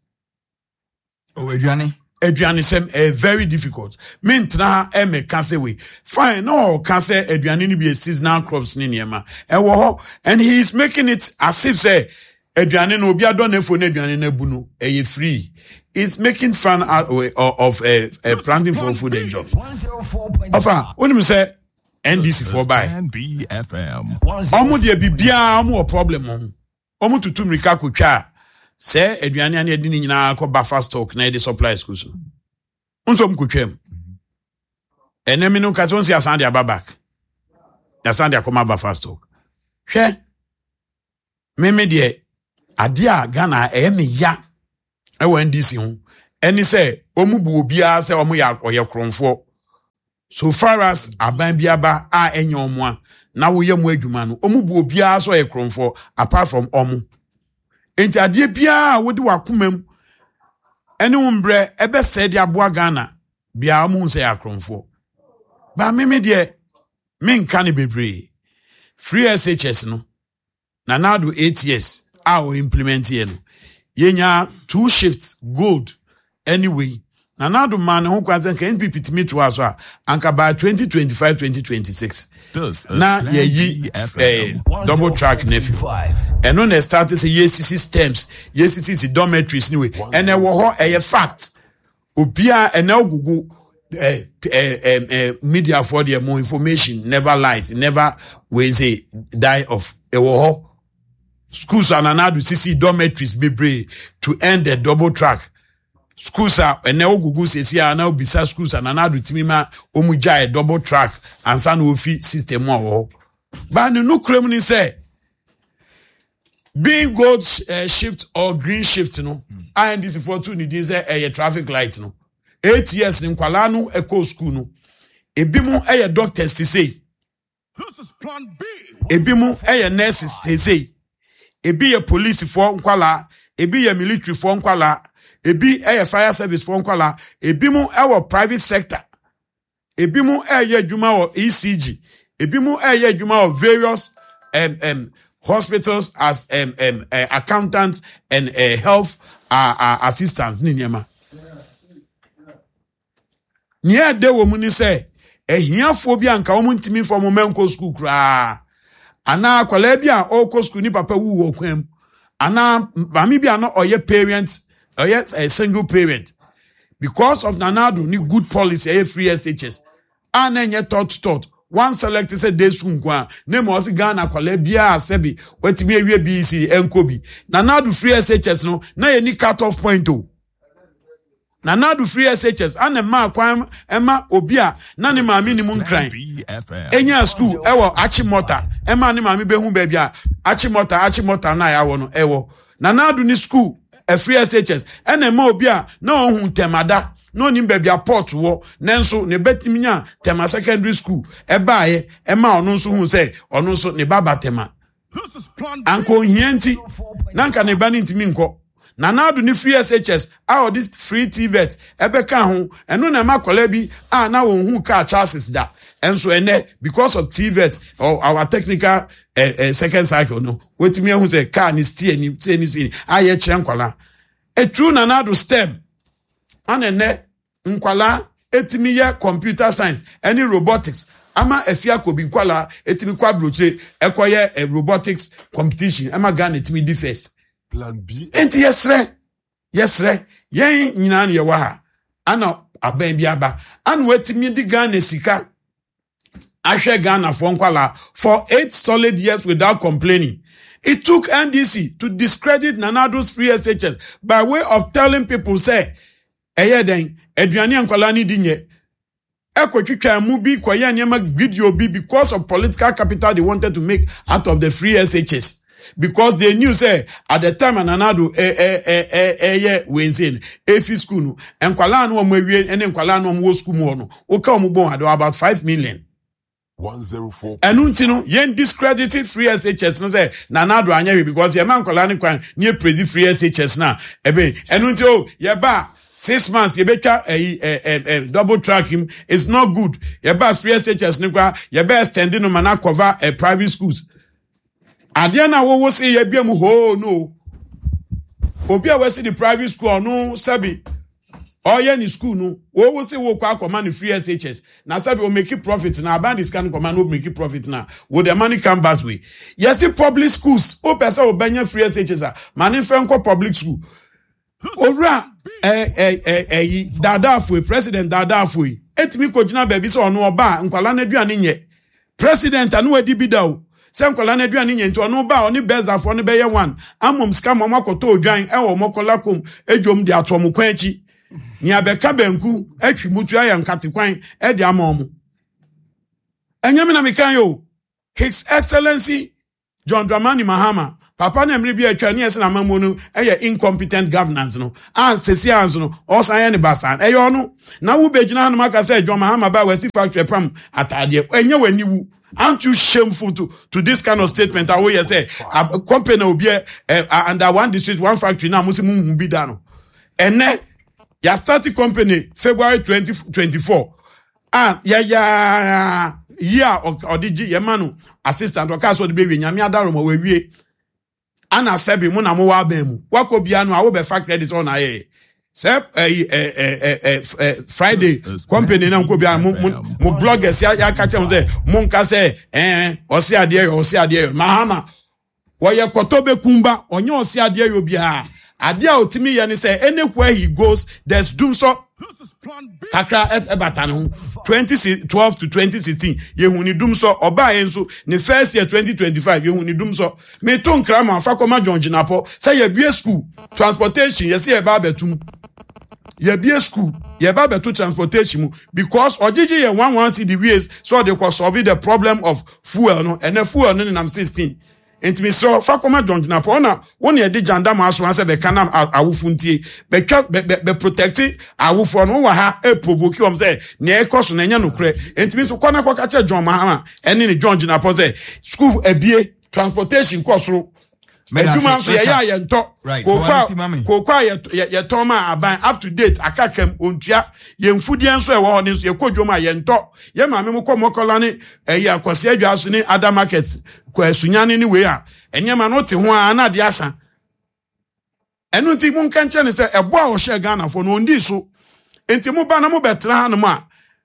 aduanesem very difficult me ntra me ka say we fine no ka say aduane ni be seasonal crops ni niema wo ho and he is making it as if say aduane no obi adon efo na aduane na bu no eye free. It's making fun out of planting for food and jobs. Ofa when me say NDC for by omo de bibia omo problem omo tutu mrika kotwa se aduane ane adi nyina ko buffer stock na dey supply schools Unso mkutwem. Enemi no kase onsi asande ababak. Asande akoma ba fast talk. Hwe. Meme de ade a Ghana me ya ewa NDC ho. Eni se omubu obia se omu ya oyekromfo. So far as aban biaba a enya omu a na wo ye mu adwuma no omubu obia so oyekromfo apart from omu. Enti ade bia wo de wakomam ene umbre ebe se de aboa Ghana bia omu se yakromfo. Ba meme de menka ne bebre. Free SHS no na now do 8 years our implement here no yenya 2 shifts gold anyway na now do man who kwazen can NPP to meet was anka by 2025-2026 na ye double track nephew and when they started say YCC stems YCC dormitories anyway and there were a fact obia and now gugu media for the more information never lies, never will say die of a schools are now to CC dormitories be brave to end the double track. Schools are and now Google says here now beside schools and another timima omujai double track and san wofi system more. But no criminal say being gold shift or green shift, you know, and this is for 2 need a traffic light, no. 8 years in Kwalano Eco School no. Ebimu eye doctors say. This is plan B. Ebimu eye nurses say. Ebi ye police for Nkwala, ebi ye military for Nkwala, ebi eye fire service for Nkwala, ebimu eye private sector. Ebimu eye adwuma o ECG. Ebimu eye adwuma o various hospitals as accountants and health assistants ni nyema. Nia de wo muni se ehiafo bi anka wo ntimi for momenko school kra ana akwala bia oko school ni papa wu wo kwam ana mami bia no oye parent oye a single parent because of nanado ni good policy a free SHS ana enye tot one select say day school kwa name was Ghana akwala bia asebi wetimi awie BC enkobi nanado free SHS no na ye ni cut off point o na nadu free SHS ane ma kwam ema obia na ne maami ni munkran enya school ewo Achimota ema ne maami behu ba bia Achimota na ya wo no ewo na nadu ni school free SHS ene ma obia na ohun temada no ni ba bia port wo nenso ne betimi nya tema secondary school ebaaye ema ono nso hu se ono nso ne baba tema anko hienti nanka ne bani ntimi nko na now do ni free SHS our this free TVET ebeka ho eno na makola bi na won hu car chances da enso ene because of TVET or our technical second cycle no wetimi hu say car ni steer ni say aye kire nkwala e true na now do STEM ene nkwala etimi ye computer science any robotics ama efia ko bi nkwala etimi kwa broche ekoye robotics competition ama Ghana etimi di first Plan B. Enti yesre yen nyina na ye wa ha ana aban bi aba ana wetimi di Ghana sika ahwe Ghana for Nkwala for 8 solid years without complaining. It took NDC to discredit Nanado's free SHS by way of telling people say eye den aduane Nkwala ni di nye ekwetwitwa mu bi koye nyema video bi because of political capital they wanted to make out of the free SHS. Because they knew say at the time Nanado Wednesday efi school no enkwala no mo awie ene enkwala no mo school mo no o ka mo bon about 5 million 104 enunti no yen discredited free SHS no say Nanado anya because ye man enkwala ne kwan ne prezi free SHS na ebe enunti o ye ba 6 months ye beka double track him is not good ye ba free SHS ne kwa ye be extend no mana cover private schools. Adiana wo say ye bia mu ho no. Obi a we see the private school no sabi. Oye ni school no. Wo say wo kwa akoma ni free SHS. Na sabi o make profit na abandon scan command no make profit na. Wo the money come back way. Yes public schools. O person o banya free SHS. Mani fe nko public school. Ora Dadafo president Dadafo. Etimi ko gina baby so ono oba nkwala na aduane nye. President anu adi bida o. Se nkwala na aduane nye nti ono ba oni bezafo ne beye 1 amom ska mama koto odwan e wo mokola kom ejom de atom kwanchi ni abeka benku atwi mutu aye nkatekwan e de ama omo enyame na mekan yo His Excellency John Dramani Mahama papa na emre bi atwa ne ese na mamu no eye incompetent governance no an sesi anzo no o san ye ne basan eyo no na wo begina hanu maka say John Mahama ba wasi factory pam atade enye wani wu. Aren't you shameful to this kind of statement? I will say a company will be under one district, one factory now Muslim be done. And then you started company February 2024. Yeah or did you manu assistant or caso the baby nyame adaromo we ana sebi mu na mo wa ban mu wako bia no a wo be factory this on aye. Friday company na nko bia mo bloggers ya ka chem say mo nka say osi ade Mahama wo ye kotobe kumba onye osi ade yo bia ade a otimi ye ne say anywhere he goes there's doom so kakra ebatano 2012 to 2016 yehuni dum so oba enso ne first year 2025 yehuni dum so me to nkra ma fa koma John Jinapo say ye bia school transportation ye say ye ba betum ye bia school ye ba betu transportation because ojiji ye 11 see the ways so they could solve the problem of fuel no and the fuel no nam 16 enti so fa koma John Jinapo na won ye de janda ma so anse be kanam awufuntie be protect awufo no wa ha e provoke om say na e koso na nya nokre enti so kwana kwa kache John Mahama eni ni John Jinapo say school ebie transportation koso eduma so ye nto kokwa ye toma aban up to date akakam ontua ye mfudie nso e wo ho ne so ye kodwom ye nto ye maame mu komokola ne ye akwase adwaso ne ada market kwa sunyane ni we a enyema no te ho a na de asa enu nti mu nka nche ne se ebo a wo hye Ghana fo no ndi so enti mu ba na mu betra ha no ma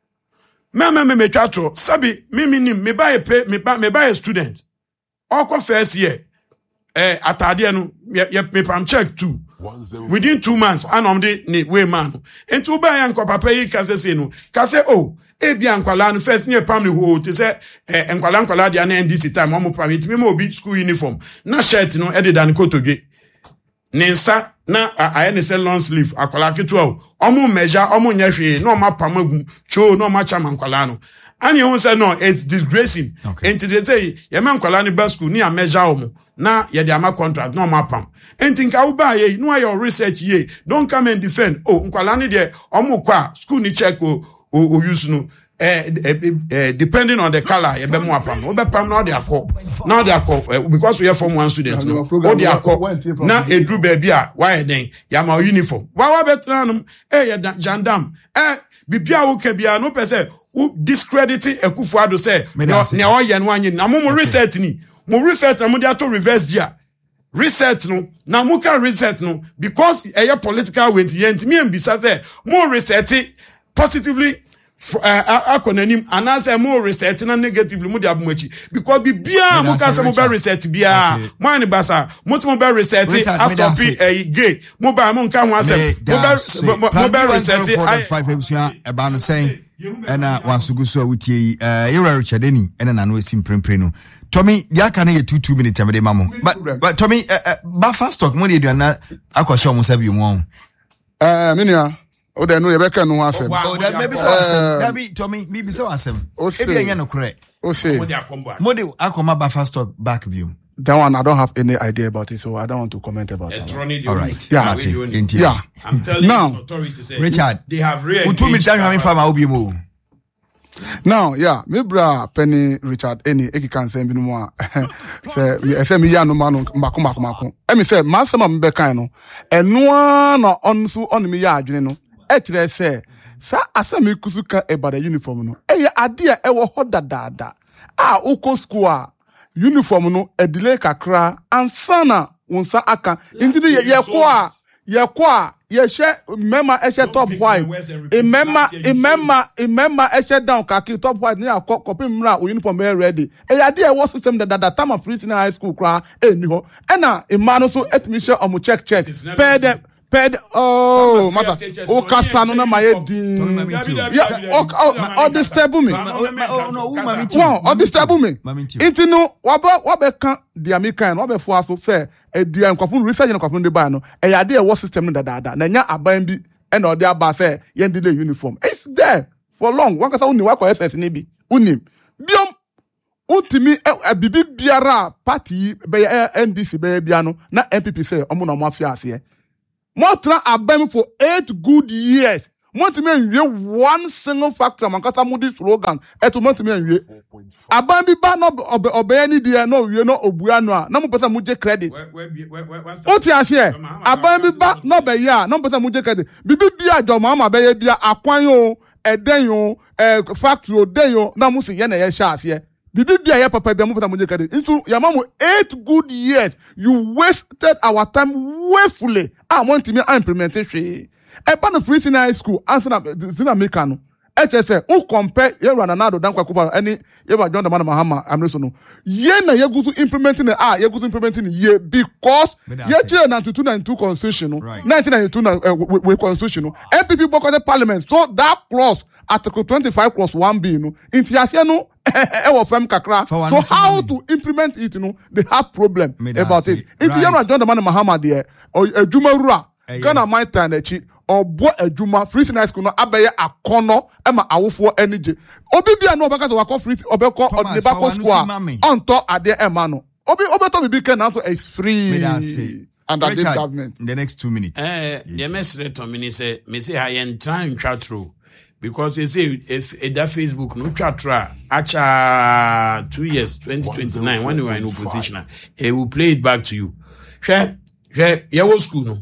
me twatro sabi mimi nim me ba ye student oko first year atade no me pam check too within 2 months anom de ni we man enti u ba ya nko papa yi kase no kase ebia nkwala no first ne pam ne ho te se nkwala dia na NDC time mo pam it me mo bi school uniform na shirt no e de dan kotodwe nensa na aye ne se long sleeve akwala keto omo measure omo nya hwe no ma pam agu cho no ma chama nkwala no and you say no it's disgracing enti they say ye man nkwala ne ba school ni a measure omo na ye de ama contract no ma pam enti nka wo ba ye no your research ye don't come and defend nkwala ne de omo kwa school ni check o use no depending on the color ye be mo apam no be pam now they are because we are from one student no o they are na edru ba bia why then ya ma uniform wa betra no ye jandam bibia wo ka bia no pese wo discrediting Akufo-Addo say ne o ye no anyi na mo research ni mo research na mo dey to reverse dia research no na mo can research no because political went yent me mbisa say mo research positively akonanim anase mo research na negatively mo dey abumachi because bibia mo ka say mo be research bia mo ani basa mo ti mo be research after be gay mo ba mo nka ho asem mo be research 5 ebusia eba no say ena wansuguso awutie Yura Richard Eni ena nanu esi mprempre no Tommy dia ka na ye 2 minutes amede mamo but Tommy ba fast talk mo dey aduana akwasho mo sabi mo menia o de no ye be ka no asem maybe so asem dabi Tommy me be so asem e bi enya no kore o say mo de akoma ba fast talk back view. That one, I don't have any idea about it, so I don't want to comment about it. All right. Yeah. Yeah. I'm telling now, you, authorities say, Richard, they have real. Now, yeah, me bra Penny Richard Eni eki kan say binu mo say me ya no ma no mako. Me say man say ma me be kan no. Eno na onsu on me ya adwene no. E kire say sa asem ikusu kan about the uniform no. Eye ade a e wo ho dadada. Uko school uniform no edile kakra ansana wonsa aka intidi ye kwa ye she mema e she top white mema e she down kaki top white ni copy mra uniform be ready e ya dey wo system that time of free high school kra eni ho e na ima no so etimi she omo check ped oh mata o kasa no na my din yeah disturb me wow disturb me into no wabe kan dia me kan wabe fo aso fe dia nkofun research nkofun de ba no e ya de wo system no dada na nya aban bi and or their bar say yen delay uniform. It's there for long. One kasa uni wako SS nibi unim. Biom untimi bibi biara party be NDC be biano na MPP say omo na mo afia ase. Mo tra abem for 8 good years. Montimi enwie one single factor mankasa mudi slogan eto montimi enwie abambi ba no obey ni dia no wie no obua no a na mo pesa muje credit oti ase abambi ba no be ya no pesa muje credit bibi bia jo mama be ya bia akwan yo eden yo factory eden yo na mo se ye na ye sha ase bibi bia ye papa bia mo pesa muje credit into ya mama 8 good years you wasted our time wefully montimi implementation Eba no free senior high school answer na make no HSA who compare ye Ronaldo dan kwakupa any ye ba John the man Mahama amreso no ye na ye go to implementing ye go to implementing ye because ye change 92 constitution no 1992 we constitution no MPP book the parliament so that clause article 25 clause 1b no intiasia no e wo fam kakra so how to implement it no they have problem about it inti ye John the man Mahama there adwuma rura Ghana my time echi obo adwuma free senior school no abeye akono ema awofo enije obi bia no obeka to wako free obeko odeba ko school onto ade ema no obi obeto bibi ken also is free under this government in the next 2 minutes the message to me say I am trying chat through because you say if that Facebook no chat acha 2 years 2029 when you are in opposition it will play it back to you share your school no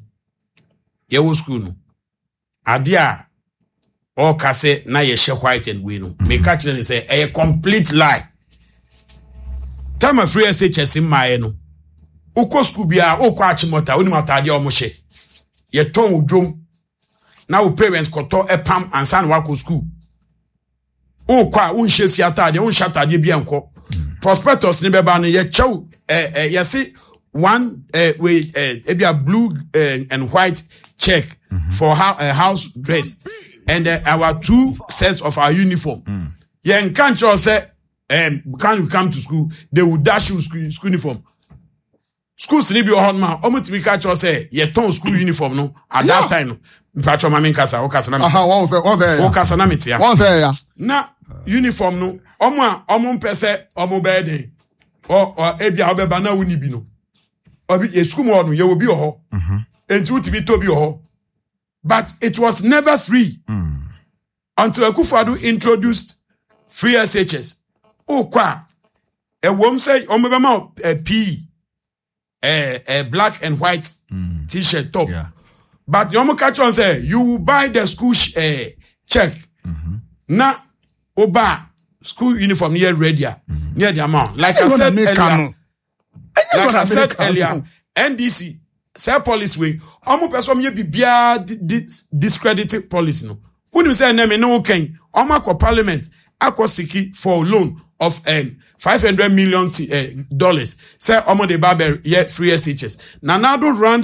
adia o kase na ye she white and we no me catch them say a complete lie time of free SHS in my no ukọ school bia ukọ achimota oni matade o mo she ye ton odwom na wo parents koto epam ansa na wako school ukọ a unhye fiatade unshatade bia enko prospectus ni beba no ye chew ye see one a blue and white check for a house dress and our 2 sets of our uniform. Yeah, can't you say can you come to school? They will dash you school uniform. School sleep your hot man. Almost we catch you say yeah, ton school uniform no at that time no. Mpacho mami nkasa o kasa na mi. O kasa na mi tia. Na uniform no. Omo mpese omo bede. O ebia obeba na woni bi no. Obi ye school mo no ye obi ho. Enti utibi tobi ho. But it was never free until Akufo-Addo introduced free SHS. Oh, kwa a woman say, "Omebama a black and white T-shirt top." Yeah. But Yomo catch on say, "You will buy the school check." Na oba school uniform near ready near the amount. Like I said earlier, NDC. Say police way, omo person ye bibia discredited police no. When you say name no ken, omo ko parliament akọ siki for loan of $500 million dollars. Say omo the barber yet free SHS. Nanado run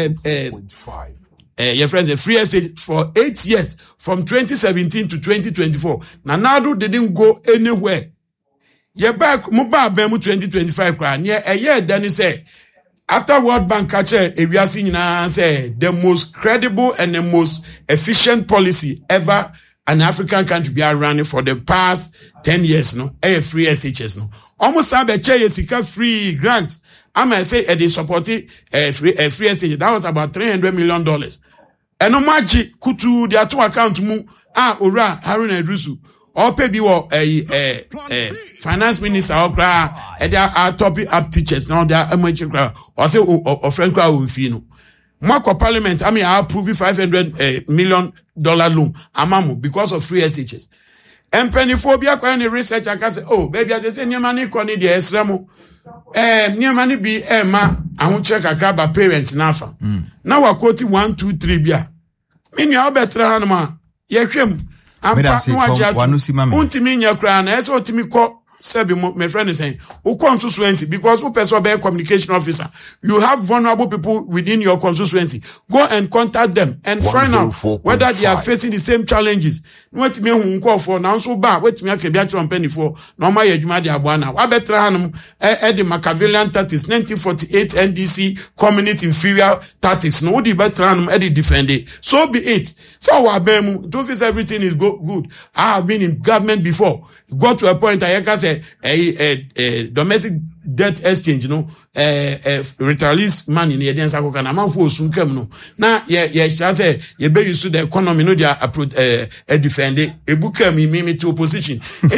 your friends the free SHS for 8 years from 2017 to 2024. Nanado didn't go anywhere. Ye back mobile bemu 2025 cry. Near a year then he say after World Bank catcher, Eviasi Nyina say the most credible and the most efficient policy ever an African country be running for the past 10 years, no, a free SHS, no. Almost have a sika free grant. I say they supported free SHS. That was about $300 million. And no maji kutu their 2 account mu ora Haruna Idrisu. Or pay be finance minister or cry and there are topic up teachers now they are amateur cry or say or friend cry will feel Marco Parliament I approve $500 million loan amamu because of free SHS and pennyphobia any research I can say oh baby I say near money koni the esremo near money be ma I won't check a grab a parents nafa now I quote 1 2 3 bia mean you better hanma yehwem ampa no agya untimi nya kra na ese otimi kọ my friend is saying, who constituency, because who person be a communication officer, you have vulnerable people within your constituency. Go and contact them and find out whether they are facing the same challenges. What me who call for now so bad, what me can be at penny for, no my ejuma de abuana. Wa better hanum the Machiavellian tactics, 1948 NDC community inferior tactics. No the better hanum the defend it. So be it. So wa bemu, don't feel everything is good. I have been in government before. Got to a point I can say a domestic debt exchange, retirees money in the Eden Sako can amount for Sunkem no. Now shall say you be used to the economy no they defend it. A book me to opposition.